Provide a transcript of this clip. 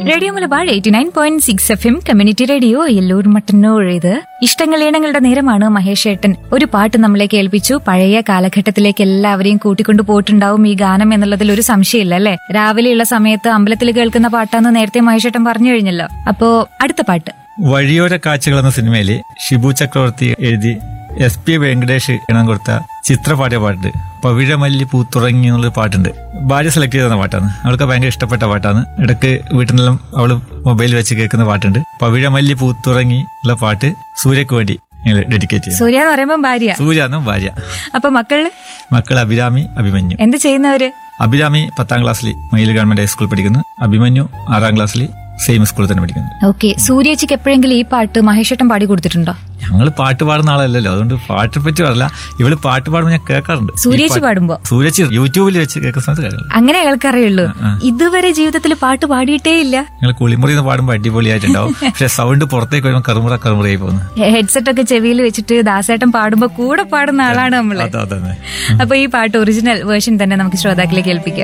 Radio Malabar 89.6 FM community radio Ellur Mattannur. ഇത് ഇഷ്ടങ്ങൾ ഈണങ്ങളുടെ നേരമാണ്. മഹേഷ് ഏട്ടൻ ഒരു പാട്ട് നമ്മളെ കേൾപ്പിച്ചു. പഴയ കാലഘട്ടത്തിലേക്ക് എല്ലാവരെയും കൂട്ടിക്കൊണ്ടു പോയിട്ടുണ്ടാവും ഈ ഗാനം എന്നുള്ളതിൽ ഒരു സംശയമില്ല അല്ലെ. രാവിലെയുള്ള സമയത്ത് അമ്പലത്തിൽ കേൾക്കുന്ന പാട്ടാന്ന് നേരത്തെ മഹേഷ് ഏട്ടൻ പറഞ്ഞു കഴിഞ്ഞല്ലോ. അപ്പോ അടുത്ത പാട്ട് വഴിയോര കാഴ്ചകൾ എന്ന സിനിമയില് ഷിബു ചക്രവർത്തി എഴുതി SP വെങ്കടേഷ് ഇണം കൊടുത്ത ചിത്രപാടിയ പാട്ട് പവിഴമല്ലി പൂത്തുറങ്ങി എന്നുള്ളൊരു പാട്ടുണ്ട്. ഭാര്യ സെലക്ട് ചെയ്ത പാട്ടാണ്. അവൾക്ക് ഭയങ്കര ഇഷ്ടപ്പെട്ട പാട്ടാണ്. ഇടയ്ക്ക് വീട്ടിലെല്ലാം അവള് മൊബൈൽ വെച്ച് കേൾക്കുന്ന പാട്ടുണ്ട്. പവിഴമല്ലി പൂത്തുറങ്ങി ഉള്ള പാട്ട് സൂര്യക്ക് വേണ്ടി ഡെഡിക്കേറ്റ് ചെയ്യും. സൂര്യ എന്ന് പറയുമ്പോൾ ഭാര്യ, സൂര്യ എന്നും ഭാര്യ. അപ്പൊ മക്കൾ അഭിരാമി, അഭിമന്യു. എന്ത് ചെയ്യുന്നവര്? അഭിരാമി 10ാം ക്ലാസ്സിൽ മയിൽ ഗവൺമെന്റ് ഹൈസ്കൂളിൽ പഠിക്കുന്നു. അഭിമന്യു 6ാം ക്ലാസ്സിൽ സെയിം സ്കൂളിൽ തന്നെ പഠിക്കുന്നു. ഓക്കെ. സൂര്യച്ചിക്ക് എപ്പോഴെങ്കിലും ഈ പാട്ട് മഹേഷ് ഏട്ടൻ പാടി കൊടുത്തിട്ടുണ്ടോ? ഞങ്ങൾ പാട്ട് പാടുന്ന ആളല്ലല്ലോ, അതുകൊണ്ട് പാട്ടിനെ പറ്റി പറയില്ല. ഇവള് പാട്ട് പാടുമ്പോൾ ഞാൻ കേൾക്കാറുണ്ട്. സൂര്യച്ചി പാടുമ്പോ? സൂര്യച്ചി യൂട്യൂബിൽ വെച്ച് കേൾക്കുന്ന സമയത്ത് കേൾക്കാം. അങ്ങനെ കേൾക്കാറേയുള്ളൂ. ഇതുവരെ ജീവിതത്തിൽ പാട്ട് പാടിയിട്ടേ ഇല്ല. ഞങ്ങൾ കുളിമുറിന്ന് പാടുമ്പോൾ അടിപൊളിയായിട്ടുണ്ടാവും. പക്ഷെ സൗണ്ട് പുറത്തേക്ക് വരുമ്പോൾ കറുമുറയായി പോകുന്നു. ഹെഡ്സെറ്റ് ഒക്കെ ചെവിയിൽ വെച്ചിട്ട് ദാസേട്ടൻ പാടുമ്പോ കൂടെ പാടുന്ന ആളാണ് നമ്മള്. അതെ. അപ്പൊ ഈ പാട്ട് ഒറിജിനൽ വേർഷൻ തന്നെ നമുക്ക് ശ്രോതാക്കളെ കേൾപ്പിക്കാം.